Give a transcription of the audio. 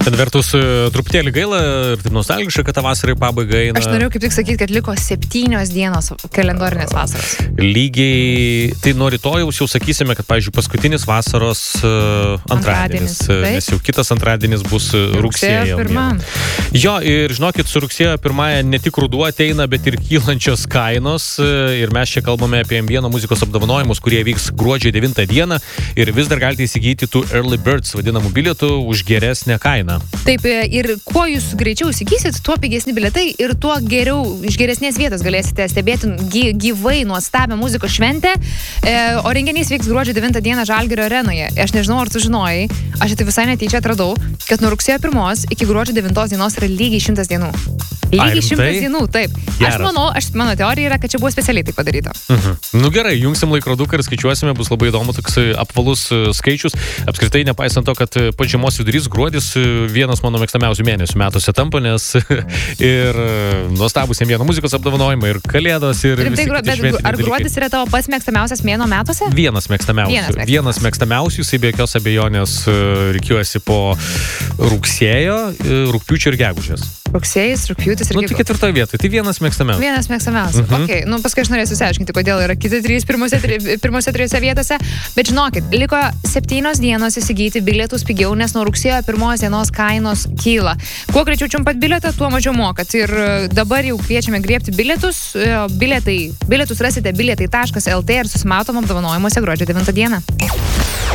Bet vertus truputėlį gaila ir taip nostalgiška, kad ta vasara į pabaigą eina. Aš norėjau kaip tik sakyti, kad liko 7 dienos kalendorinės vasaros. Lygiai, tai nuo rytojaus jau sakysime, kad, pavyzdžiui, paskutinis vasaros antradienis. Nes jau kitas antradienis bus rugsėjo 1. Jo, ir žinokit, su rugsėjo 1 ne tik ruduo ateina, bet ir kylančios kainos. Ir mes čia kalbame apie M1 muzikos apdovanojimus, kurie vyks gruodžio 9 dieną. Ir vis dar galite įsigyti tų Early Birds vadinamų bilietų už geresnę kainą. Taip, ir kuo jūs greičiau įsigysit, tuo pigesni bilietai ir tuo geriau, iš geresnės vietos galėsite stebėti gyvai nuostabią muzikos šventę. O renginys vyks gruodžio 9 dieną Žalgirio arenoje. Aš nežinau, ar tu žinojai, aš tai visai netyčia atradau, kad nuo rugsėjo 1 iki gruodžio 9 dienos yra lygiai 100 dienų. Lygiai 100 dienų, taip. Geras. Mano teorija yra, kad čia buvo specialiai tai padaryta. Nu gerai, jungsim laikroduką ir skaičiuosime, bus labai įdomu toks apvalus skaičius. Apskritai, nepaisant to, kad po žiemos vidurys gruodis vienas mano mėgstamiausių mėnesių metuose tampa, nes ir nuostabus M1 muzikos apdovanojimai, ir kalėdos, ir visi kiti šventiniai dalykai. Ar gruodis yra tavo pats mėgstamiausias mėnuo metuose? Vienas mėgstamiausių, jisai be jokios abejonės rikiuojasi po rugsėjo, rugpjūčio ir gegužės. Rugsėjais, rugpjūtis ir gegužės. Nu, tai 4 vietoje, tai vienas mėgstamiausias. Vienas mėgstamiausias. Okay. Nu, paskui aš norėsiu išsiaiškinti, kodėl yra kiti 3 pirmose 3 vietose. Bet žinokit, liko 7 dienos įsigyti bilietus pigiau, nes nuo rugsėjo 1 dienos kainos kyla. Kuo greičiau čiumpat bilietą, tuo mažiau mokat. Ir dabar jau kviečiame griebti bilietus. Bilietus rasite bilietai.lt ir susimatom apdovanojimuose gruodžio 9 dieną.